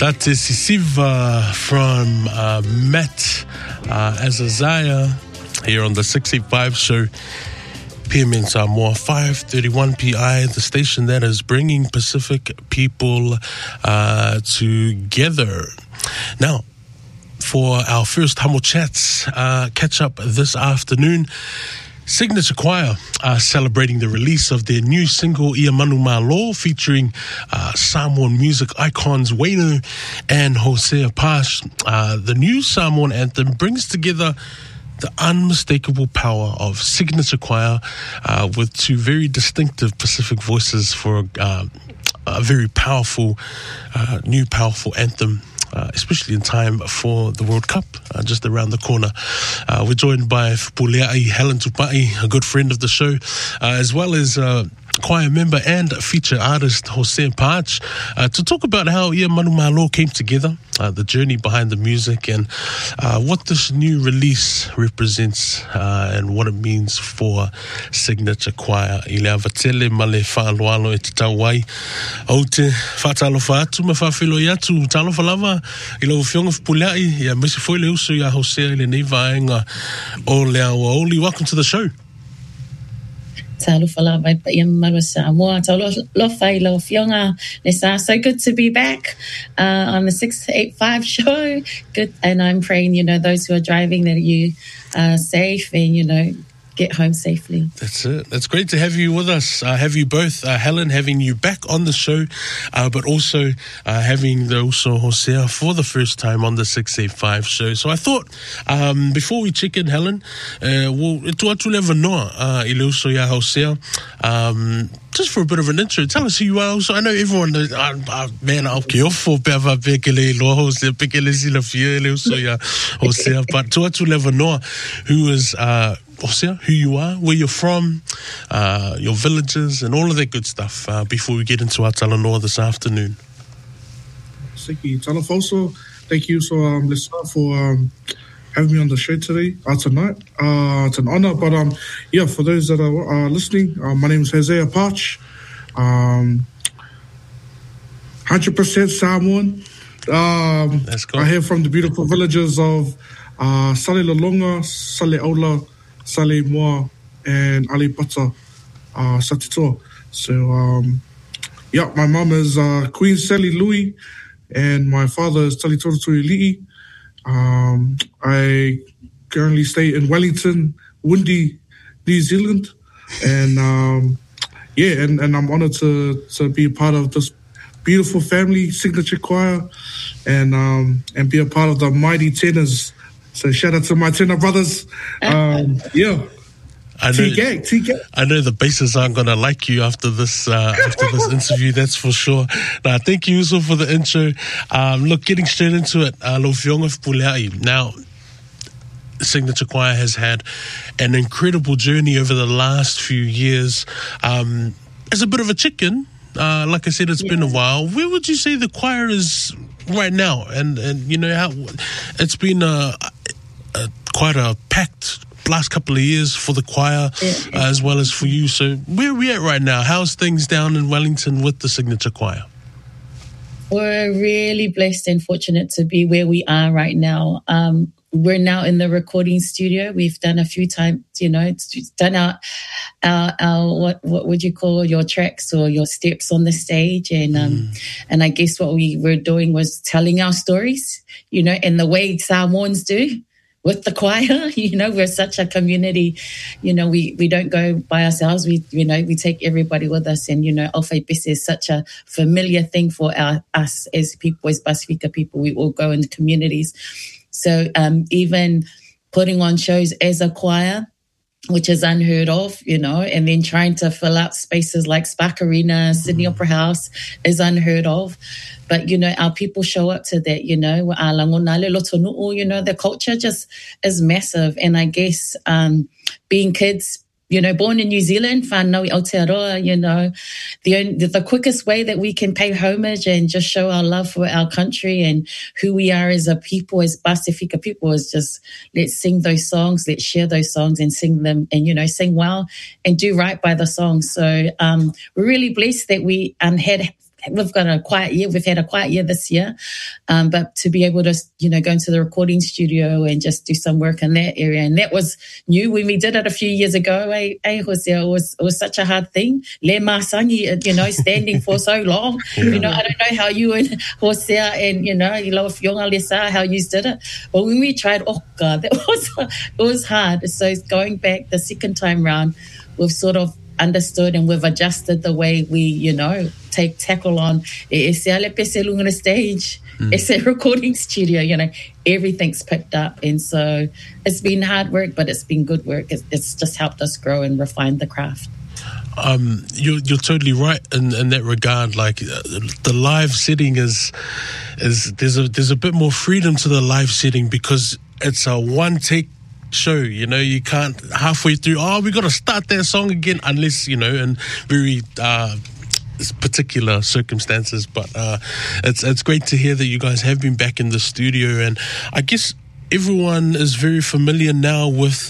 That is Sisiva from Matt Azazaya here on the 685 show. PM in Samoa, 5:31 PI, the station that is bringing Pacific people together. Now, for our first Humble Chats catch up this afternoon, Signature Choir are celebrating the release of their new single Ia Manu Malo, featuring Samoan music icons Wainu and Hosea Pash. The new Samoan anthem brings together the unmistakable power of Signature Choir with two very distinctive Pacific voices for a very powerful, new powerful anthem. Especially in time for the World Cup, just around the corner. We're joined by Puleai Helen Tupai, a good friend of the show, as well as choir member and feature artist Hosea Pash, to talk about how Ia Manu Malo came together, the journey behind the music, and what this new release represents and what it means for Signature Choir. I lea vatele ma le whaaloalo e te tauai. O te whaatalofa atu, ma whawhiloi atu, talofa lava, I lau whionga Puleai, ia mesi foi le usu ia Hosea i le nei vaenga o le awa oli. Welcome to the show. So good to be back on the 685 show. Good, and I'm praying, those who are driving, that you are safe and, get home safely. That's it. It's great to have you with us. Have you both, Helen, having you back on the show, but also having the also Hosea for the first time on the 685 show. So I thought, before we check in, Helen, tu atu lewa noa I le uso ia Hosea, just for a bit of an intro, tell us who you are. So I know everyone knows, man, I'll ke ofo peava pekele loa Hosea, pekele sila fia le uso ia Hosea, but tu atu lewa noa, who is Hosea, who you are, where you're from, your villages, and all of that good stuff before we get into our talanoa this afternoon. Siki Talafoso, thank you so listener for having me on the show today, tonight. It's an honor, but yeah, for those that are listening, my name is Hosea Pash, 100% Samoan. That's cool. I hail from the beautiful villages of Sale Lalonga, Sale Ola, Sale Moa, and Alipata, Satito. So, yeah, my mom is Queen Sally Louis, and my father is Tali Torotui Li'i. I currently stay in Wellington, Windy, New Zealand, and yeah, and I'm honored to be a part of this beautiful family, Signature Choir, and be a part of the mighty tenors. So shout out to my tenor brothers. Yeah. T-Gang. I know the bases aren't going to like you after this interview, that's for sure. Now, thank you also for the intro. Look, getting straight into it, lo whionga Puleai. Now, Signature Choir has had an incredible journey over the last few years. As a bit of a chicken, like I said, it's been a while. Where would you say the choir is right now? And how it's been quite a packed last couple of years for the choir as well as for you. So where are we at right now? How's things down in Wellington with the Signature Choir? We're really blessed and fortunate to be where we are right now. We're now in the recording studio. We've done a few times, done our what would you call your tracks or your steps on the stage, and I guess what we were doing was telling our stories, in the way Samoans do with the choir. We're such a community. We don't go by ourselves. We take everybody with us, and Alfai Pese is such a familiar thing for us as people, as Pasifika people. We all go in the communities. So even putting on shows as a choir, which is unheard of, and then trying to fill out spaces like Spark Arena, Sydney Opera House is unheard of. But, our people show up to that, the culture just is massive. And I guess being kids, born in New Zealand, whānau i Aotearoa, the quickest way that we can pay homage and just show our love for our country and who we are as a people, as Pasifika people, is just let's sing those songs, let's share those songs and sing them and, sing well and do right by the songs. So we're really blessed that we we've got a quiet year. We've had a quiet year this year. But to be able to, go into the recording studio and just do some work in that area. And that was new when we did it a few years ago. Jose, it was such a hard thing. Le masangi, standing for so long. I don't know how you and Jose and, Fionga Lesa, how you did it. But when we tried, oh God, it was hard. So going back the second time round, we've sort of understood and we've adjusted the way we, tackle on it's a stage, it's a recording studio, everything's picked up. And so it's been hard work, but it's been good work. It's just helped us grow and refine the craft. You're totally right in that regard. Like the live setting is there's a bit more freedom to the live setting because it's a one take show. You can't halfway through, we got to start that song again unless in very particular circumstances. But it's great to hear that you guys have been back in the studio, and I guess everyone is very familiar now with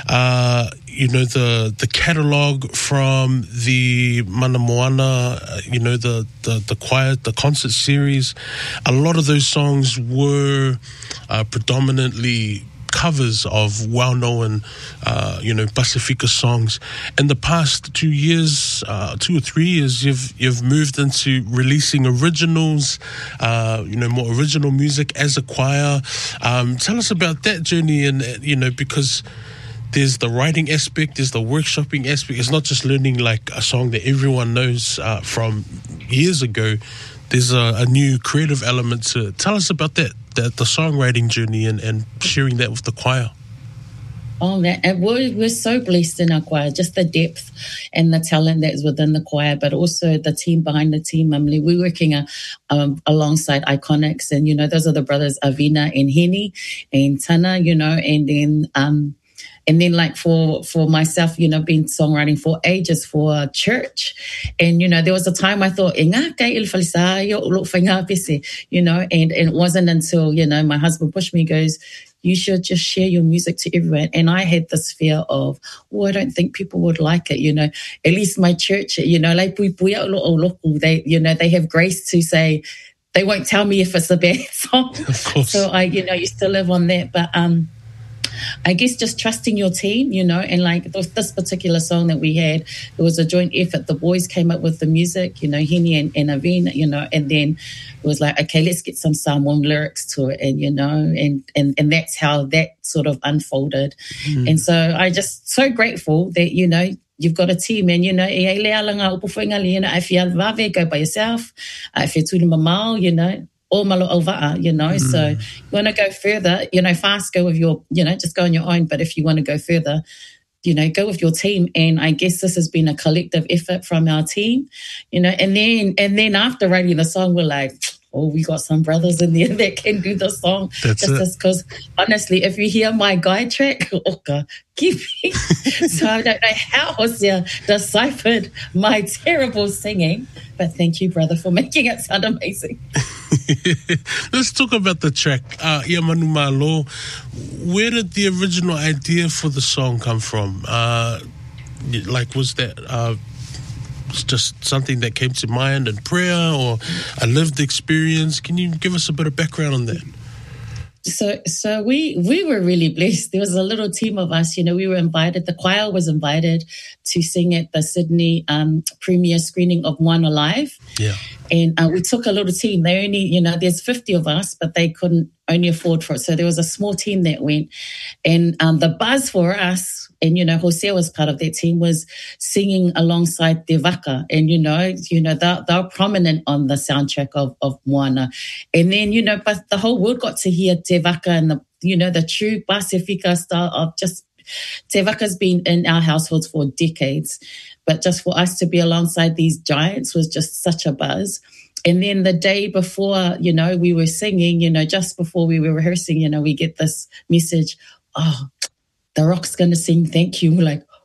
the catalog from the Mana Moana, the choir, the concert series. A lot of those songs were predominantly covers of well-known, Pasifika songs. In the past 2 years, 2 or 3 years, you've moved into releasing originals, more original music as a choir. Tell us about that journey, and because there's the writing aspect, there's the workshopping aspect. It's not just learning like a song that everyone knows from years ago. There's a new creative element to it. Tell us about that, the songwriting journey and sharing that with the choir. And we're so blessed in our choir, just the depth and the talent that is within the choir, but also the team behind the team. We're working alongside Iconics, and, those are the brothers Avina and Henny and Tana, and then like for myself, been songwriting for ages for church. And, there was a time I thought, and it wasn't until, my husband pushed me, goes, you should just share your music to everyone. And I had this fear of, I don't think people would like it, at least my church, like they have grace to say, they won't tell me if it's a bad song. Of course. So I, used to live on that. But, I guess just trusting your team, and like this particular song that we had, it was a joint effort. The boys came up with the music, Henny and Avina, and then it was like, okay, let's get some Samoan lyrics to it, and that's how that sort of unfolded. And so I just so grateful that, you've got a team, and, if you go by yourself, if you're tuning mamau, or malo ova'a, so you want to go further, fast go with your, just go on your own. But if you want to go further, go with your team. And I guess this has been a collective effort from our team, and then after writing the song, we're like, we got some brothers in there that can do the song. Just because, honestly, if you hear my guide track, keep me. So I don't know how Hosea deciphered my terrible singing, but thank you, brother, for making it sound amazing. Let's talk about the track, Ia Manu Malo. Where did the original idea for the song come from? Was that just something that came to mind in prayer or a lived experience? Can you give us a bit of background on that? So we were really blessed. There was a little team of us, we were invited, the choir was invited to sing at the Sydney premiere screening of Moana Live. Yeah. And we took a little team. They only, there's 50 of us, but they couldn't only afford for it. So there was a small team that went. And the buzz for us, and, Jose was part of that team, was singing alongside Te Waka. And, they're prominent on the soundtrack of Moana. And then, but the whole world got to hear Te Waka and the true Pasifika style of just, Te Waka's been in our households for decades. But just for us to be alongside these giants was just such a buzz. And then the day before, we were singing, just before we were rehearsing, we get this message, The Rock's going to sing Thank You. We're like,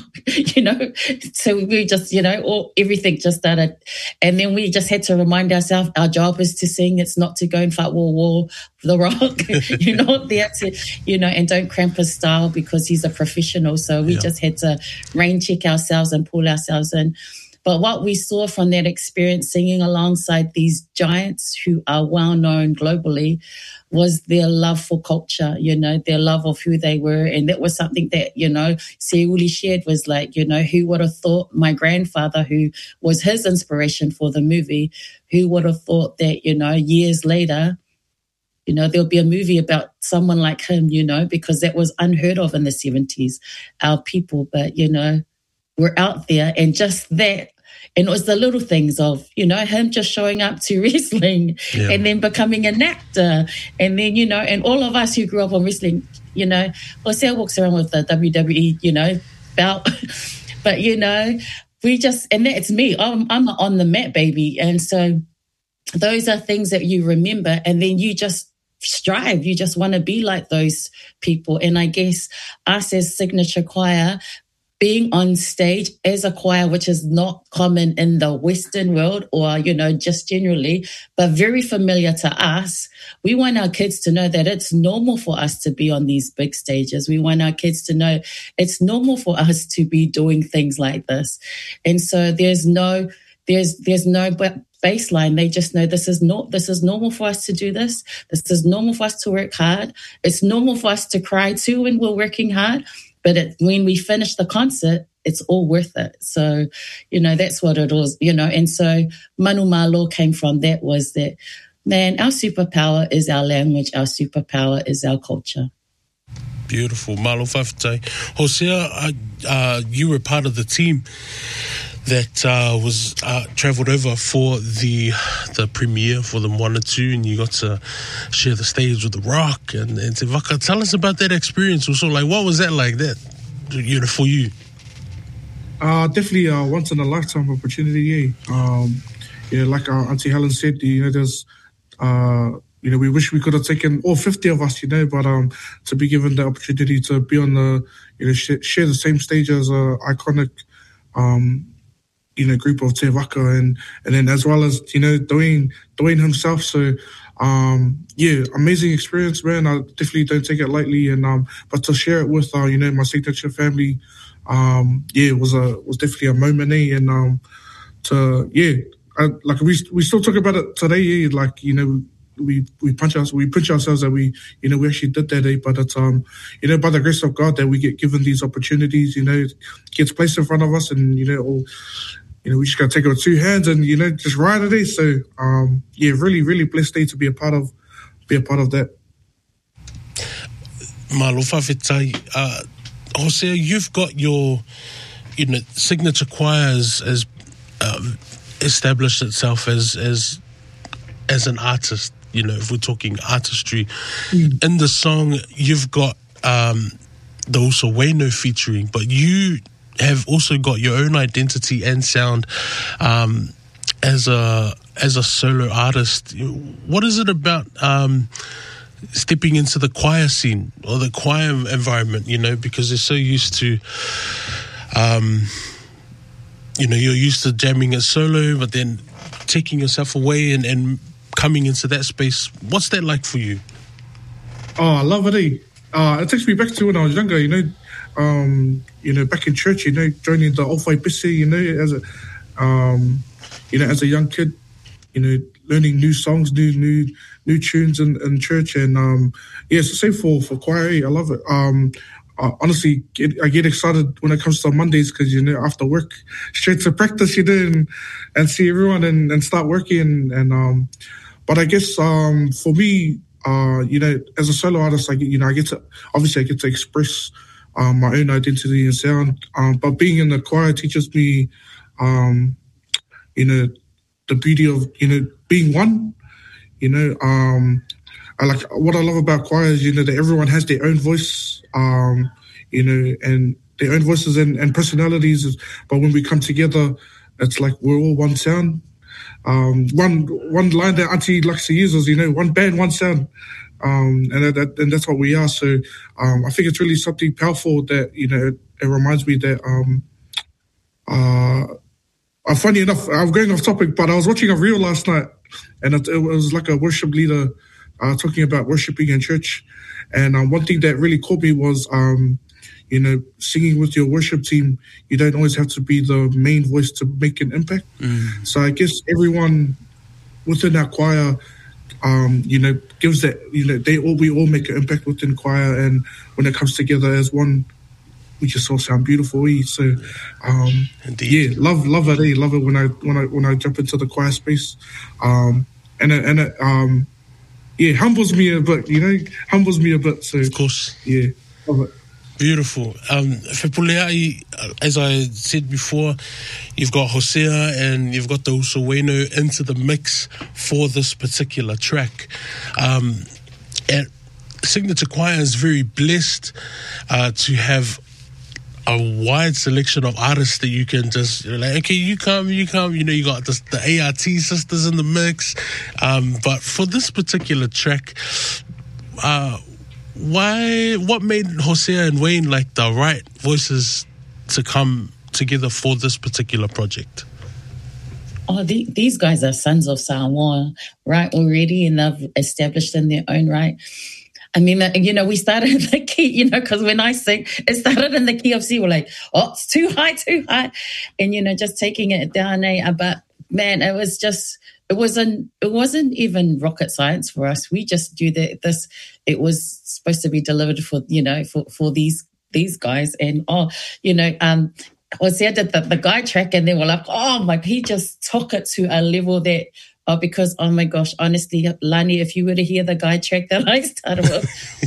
so we just, everything just started. And then we just had to remind ourselves our job is to sing. It's not to go and fight war, The Rock, and don't cramp his style because he's a professional. So we just had to rain check ourselves and pull ourselves in. But what we saw from that experience singing alongside these giants who are well known globally was their love for culture, their love of who they were. And that was something that, Seuli shared, was like, who would have thought my grandfather, who was his inspiration for the movie, who would have thought that, years later, there'll be a movie about someone like him, because that was unheard of in the 70s, our people. But, we're out there, and just that. And it was the little things of, him just showing up to wrestling and then becoming an actor. And then, and all of us who grew up on wrestling, Jose walks around with the WWE, belt. But, we just, and that's me. I'm on the mat baby. And so those are things that you remember, and then you just strive. You just want to be like those people. And I guess us as Signature Choir, being on stage as a choir, which is not common in the Western world or, just generally, but very familiar to us. We want our kids to know that it's normal for us to be on these big stages. We want our kids to know it's normal for us to be doing things like this. And so there's no baseline. They just know this is normal for us to do this. This is normal for us to work hard. It's normal for us to cry too when we're working hard. But when we finish the concert, it's all worth it. So, that's what it was, And so Manu Malo came from that, was that, man, our superpower is our language. Our superpower is our culture. Beautiful. Malo Faftai. Hosea, you were part of the team that was travelled over for the premiere for the Moana 2, and you got to share the stage with The Rock and Te Waka. Tell us about that experience. Also, like, what was that like, that, for you? Definitely a once in a lifetime opportunity. Like Auntie Helen said, there's we wish we could have taken all 50 of us, but to be given the opportunity to be on the share the same stage as iconic group of Te Waka, and then as well as, Dwayne himself. So, amazing experience, man. I definitely don't take it lightly. And, but to share it with, my Signature family, it was definitely a moment, And, we still talk about it today, we pinch ourselves that we actually did that, but it's by the grace of God that we get given these opportunities, it gets placed in front of us, and we just gotta take it with two hands and just ride it. So really, really blessed day to be a part of that. Malo Fafetai, Hosea, you've got your Signature Choir as established itself as an artist. If we're talking artistry, in the song you've got the also Waino featuring, but you have also got your own identity and sound as a solo artist. What is it about stepping into the choir scene or the choir environment? Because they're so used to, you're used to jamming it solo, but then taking yourself away and coming into that space. What's that like for you? Oh, I love it. It takes me back to when I was younger, back in church, joining the Owhai Pisi, as a young kid, learning new songs, new tunes in church. And, it's the same for choir. I love it. Honestly, I get excited when it comes to Mondays because, after work, straight to practice, and see everyone and start working. And, but I guess, for me, as a solo artist, I get to express my own identity and sound. But being in the choir teaches me, the beauty of, being one. What I love about choir is, that everyone has their own voice, and their own voices and personalities. But when we come together, it's like we're all one sound. One line that Auntie likes to use is, one band, one sound. And that's what we are. So I think it's really something powerful that, it reminds me that, funny enough, I'm going off topic, but I was watching a reel last night, and it was like a worship leader talking about worshiping in church. And one thing that really caught me was singing with your worship team, you don't always have to be the main voice to make an impact. So I guess everyone within our choir, gives that, we all make an impact within choir, and when it comes together as one, we just all sound beautiful. So, Indeed. love it. Love it when I jump into the choir space, and it humbles me a bit. So, of course, love it. Beautiful. Fepuleai, as I said before, you've got Hosea and you've got the Usaweno into the mix for this particular track. And Signature Choir is very blessed to have a wide selection of artists that you can just, okay, you come, you got the ART sisters in the mix. But for this particular track, what made Hosea and Wayne like the right voices to come together for this particular project? Oh, these guys are sons of Samoa, right, already, and they've established in their own right. I mean, we started in the key, because when I sing, it started in the key of C. We're like, oh, it's too high. And, just taking it down. But man, it was just, it wasn't even rocket science for us. We just do this. It was supposed to be delivered for these guys. And, Hosea did the guy track, and they were like, oh my, he just took it to a level that, because, oh my gosh, honestly, Lani, if you were to hear the guy track that I started with,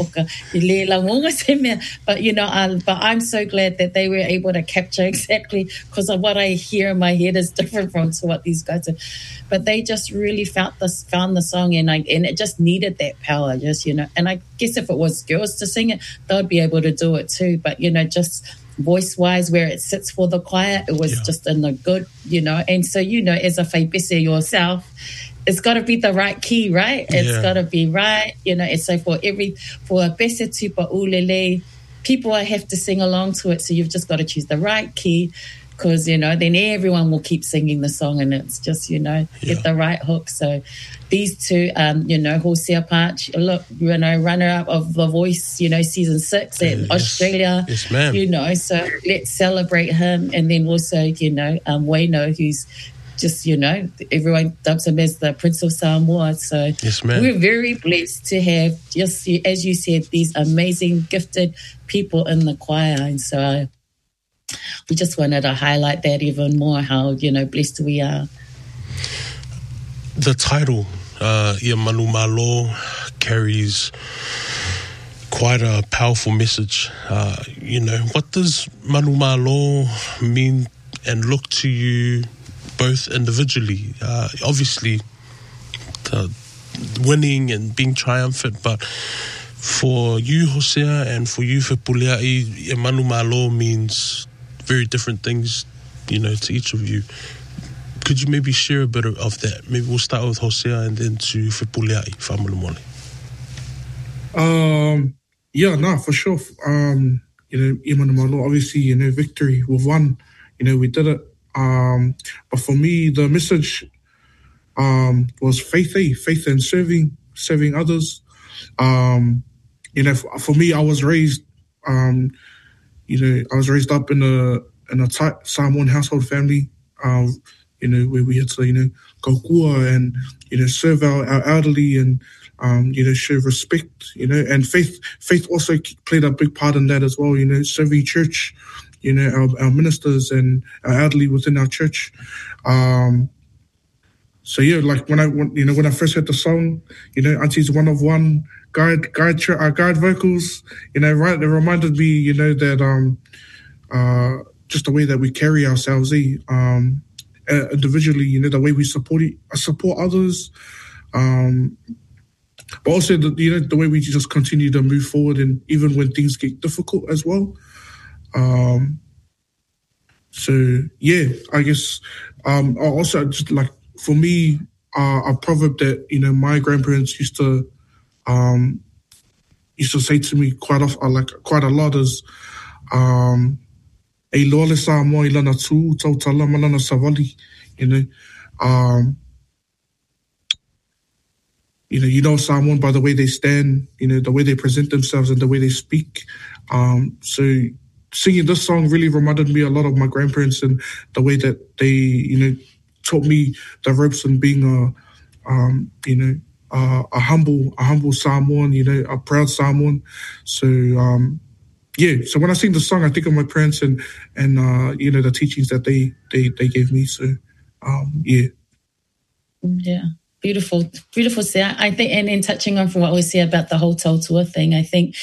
but I'm so glad that they were able to capture exactly, because of what I hear in my head is different from what these guys are. But they just really found the song, and it just needed that power, and I guess if it was girls to sing it, they'd be able to do it too. But, just voice-wise, where it sits for the choir, it was just in the good, and so, as a faipese yourself, it's got to be the right key, right? It's got to be right, and so for a pese tupa ulele, people have to sing along to it, so you've just got to choose the right key, because, then everyone will keep singing the song, and it's just, get the right hook. So these two, Hosea Parch, look, runner-up of The Voice, season 6 in Australia. Yes, ma'am. So let's celebrate him. And then also, Wayno, who's just, everyone dubs him as the Prince of Samoa. So yes, ma'am. We're very blessed to have, just as you said, these amazing, gifted people in the choir. And so we just wanted to highlight that even more, how, blessed we are. The title, Ia Manu Malo, carries quite a powerful message. What does Manu Malo mean and look to you both individually? Obviously, the winning and being triumphant, but for you, Hosea, and for you, Fepuleai, Ia Manu Malo means very different things, to each of you. Could you maybe share a bit of that? Maybe we'll start with Hosea and then to Fepuleai, Whamalumole. For sure. Ia Manu Malo, obviously, victory, we've won. We did it. But for me, the message was faith in serving others. For me, I was raised, I was raised up in a tight Samoan household family, where we had to, go kua and, serve our elderly and, show respect, and faith also played a big part in that as well, serving church, our ministers and our elderly within our church. So yeah, like when I first heard the song, Auntie's One of One, guide vocals, right, it reminded me, that just the way that we carry ourselves, individually, the way we support others, but also the way we just continue to move forward, and even when things get difficult as well. So yeah, I guess also just like for me, a proverb that my grandparents used to say to me quite a lot is e loale sa mo I lana tū tau tala malana savali, you know someone by the way they stand, the way they present themselves and the way they speak. So singing this song really reminded me a lot of my grandparents and the way that they, taught me the ropes and being a humble Samoan, a proud Samoan. So so when I sing the song, I think of my parents and the teachings that they gave me. So Yeah. Beautiful. See, I think, and in touching on from what we say about the whole Tautua thing, I think,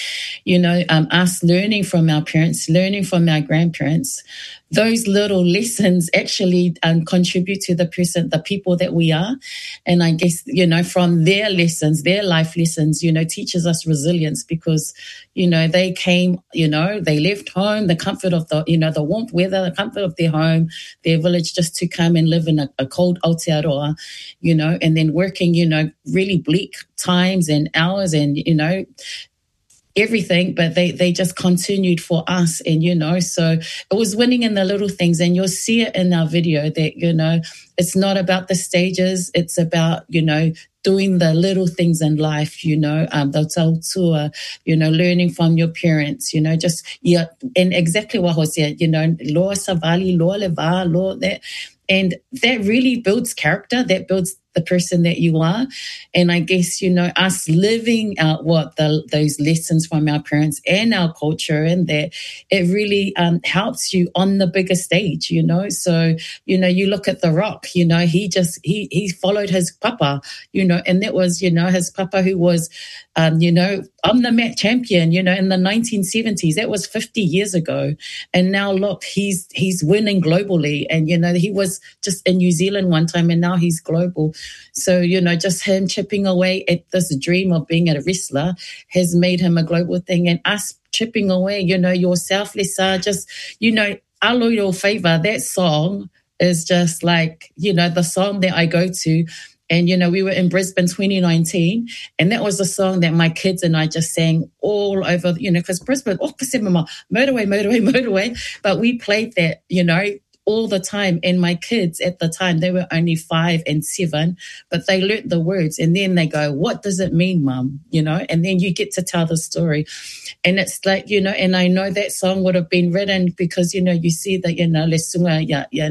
us learning from our parents, learning from our grandparents, those little lessons actually contribute to the people that we are. And I guess, from their lessons, their life lessons, teaches us resilience because, they came, they left home, the comfort of the warmth weather, the comfort of their home, their village, just to come and live in a cold Aotearoa, and then working, really bleak times and hours and, everything, but they just continued for us. And, so it was winning in the little things. And you'll see it in our video that, it's not about the stages. It's about, doing the little things in life, the tautua, learning from your parents, and exactly what was said, loa savali, loa leva, loa that. And that really builds character, that builds the person that you are. And I guess, us living out those lessons from our parents and our culture, and that it really helps you on the bigger stage, So, you look at The Rock, he followed his papa, and that was, his papa who was, on the mat champion, in the 1970s. That was 50 years ago. And now look, he's winning globally. And, he was just in New Zealand one time and now he's global. So, just him chipping away at this dream of being a wrestler has made him a global thing. And us chipping away, your selfless, just, Alo Your Favor, that song is just like, the song that I go to. And, we were in Brisbane 2019, and that was a song that my kids and I just sang all over, because Brisbane, motorway. But we played that, all the time. And my kids at the time, they were only 5 and 7, but they learnt the words. And then they go, what does it mean, Mum? And then you get to tell the story. And it's like, and I know that song would have been written because, you see that, lesunga,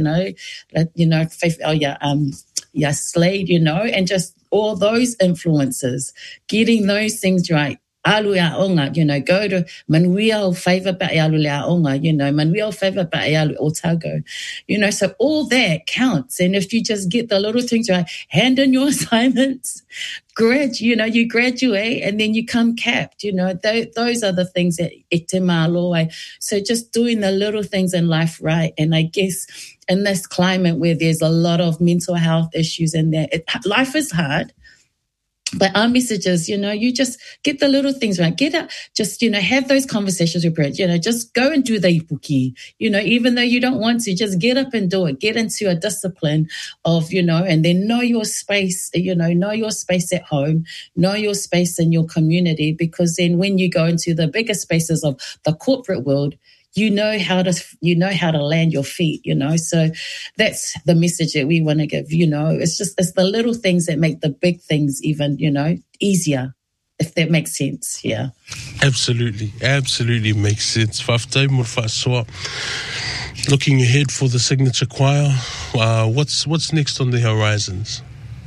Slade, and just all those influences, getting those things right. Alu Aonga, go to Manuel Favor Ba Alu Aonga, Manuel Favor Ba Alu Otago, so all that counts. And if you just get the little things right, hand in your assignments, you graduate and then you come capped, those are the things that Ektima Aloe. So just doing the little things in life right. And I guess in this climate where there's a lot of mental health issues in there, life is hard. But our message is, you just get the little things right. Get up, just, have those conversations with parents, just go and do the ipuki, even though you don't want to, just get up and do it. Get into a discipline of, and then know your space, know your space at home, know your space in your community, because then when you go into the bigger spaces of the corporate world, you know how to land your feet, so that's the message that we want to give, it's the little things that make the big things even, easier, if that makes sense. Yeah. Absolutely makes sense. Looking ahead for the Signature Choir, what's next on the horizons?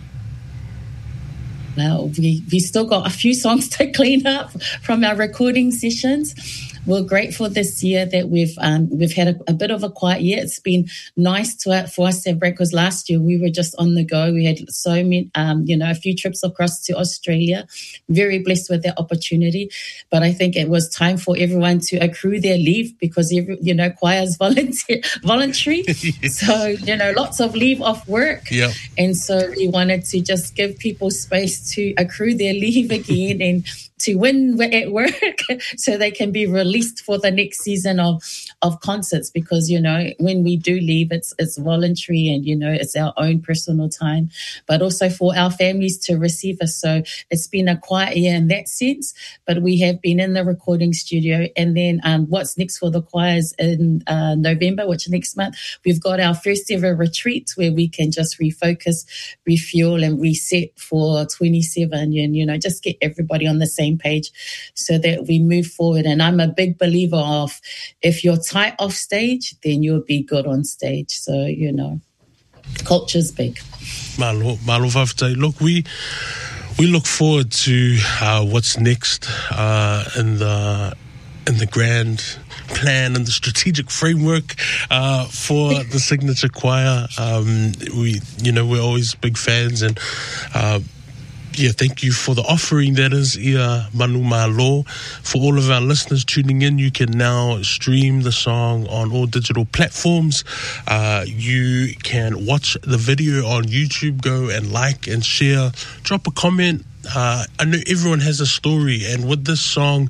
Now, we still got a few songs to clean up from our recording sessions. We're grateful this year that we've had a bit of a quiet year. It's been nice for us to have break, because last year we were just on the go. We had so many, a few trips across to Australia. Very blessed with that opportunity. But I think it was time for everyone to accrue their leave, because choir's voluntary. So, lots of leave off work. Yeah. And so we wanted to just give people space to accrue their leave again and to win at work so they can be released least for the next season of concerts, because, you know, when we do leave, it's voluntary and, you know, it's our own personal time, but also for our families to receive us. So it's been a quiet year in that sense, but we have been in the recording studio. And then what's next for the choirs in November, which next month, we've got our first ever retreat where we can just refocus, refuel and reset for 27 and, you know, just get everybody on the same page so that we move forward. And I'm a big believer of if you're tight off stage, then you'll be good on stage. So, you know, culture's big. Malo Vavtai. Look, we look forward to what's next in the grand plan and the strategic framework for the Signature Choir. We're always big fans, and thank you for the offering that is Ia Manu Malo. For all of our listeners tuning in, you can now stream the song on all digital platforms. You can watch the video on YouTube. Go and like and share. Drop a comment. I know everyone has a story, and with this song,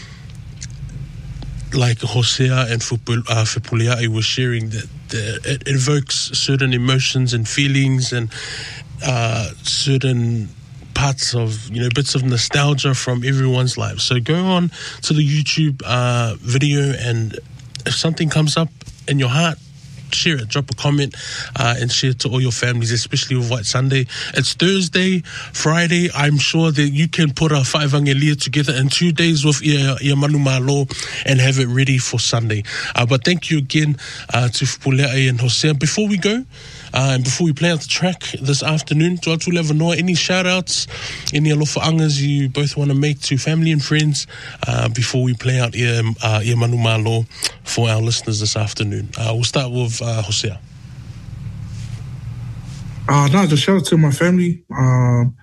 like Hosea and Fipuleai were sharing, that it evokes certain emotions and feelings and certain parts of, you know, bits of nostalgia from everyone's life. So go on to the YouTube video, and if something comes up in your heart, share it, drop a comment and share it to all your families, especially with White Sunday. It's Thursday, Friday. I'm sure that you can put a whaevangelia together in 2 days with Ia Manu Malo and have it ready for Sunday. But thank you again to Fipuleai and Hosea. Before we go, and before we play out the track this afternoon, to Atu Leva Noa, any shout-outs, any alofa-angas you both want to make to family and friends before we play out Ia Manu Malo for our listeners this afternoon? We'll start with Hosea. Just shout out to my family. For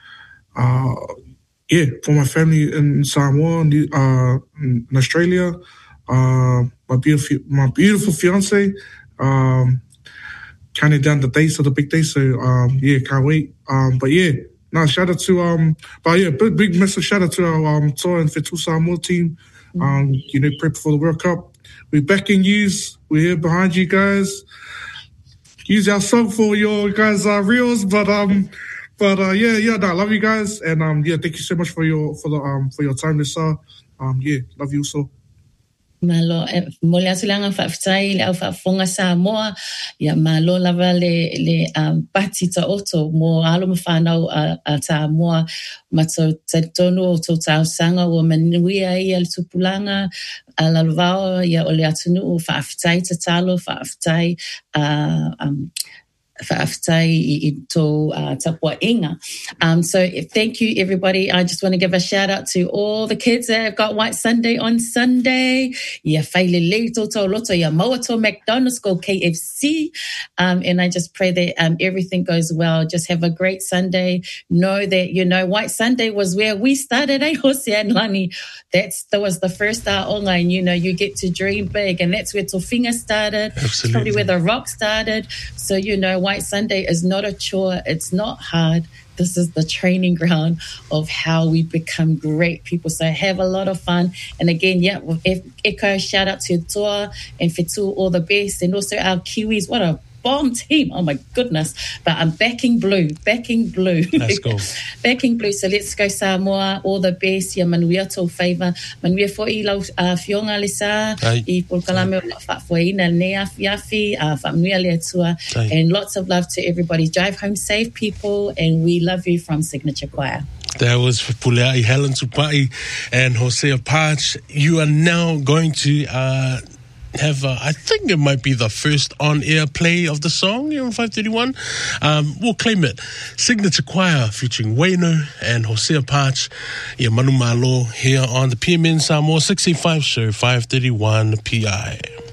my family in Samoa, in Australia. My beautiful fiance. Counting down the days of the big day, so can't wait. Shout out to big massive shout out to our Toa and Fetu Samoa team. Prep for the World Cup. We're backing yous. We're here behind you guys. Use our song for your guys' reels, I love you guys, and thank you so much for your time this love you so. Malo mole asulanga whaftai le au whafonga Samoa ia malo lava le pati ta oto mo alo mawhanau a Samoa mato taitonu o tō tausanga o manuia ia le tupulanga a lalvao ia o le atunu o whaftai ta talo whaftai tapua inga. So thank you everybody. I just want to give a shout out to all the kids that have got White Sunday on Sunday. Ya whailele toto loto ya Moato McDonald's go KFC. And I just pray that everything goes well. Just have a great Sunday. Know that, White Sunday was where we started, Hosea and Lani. That was the first online, you get to dream big, and that's where Tofinga started. Absolutely. Probably where the rock started. So, White Sunday is not a chore. It's not hard. This is the training ground of how we become great people. So have a lot of fun. And again, echo shout out to Toa and Fetu, all the best. And also our Kiwis. What a bomb team. Oh my goodness. But I'm backing blue. Let's go. Backing blue. So let's go Samoa. All the best. Ya manuia tō favor. Manuia fo I lau fionga le sa. I polkalame o la whafuaina ne afi whamanuia le atua. And lots of love to everybody. Drive home safe, people. And we love you from Signature Choir. That was Fipuleai, Helen Tupai and Hosea Patch. You are now going to have I think it might be the first on-air play of the song here on 531. We'll claim it. Signature Choir featuring Waino and Hosea Patch, Ia Manu Malo here on the PMN Samoa 685 show 531 PI.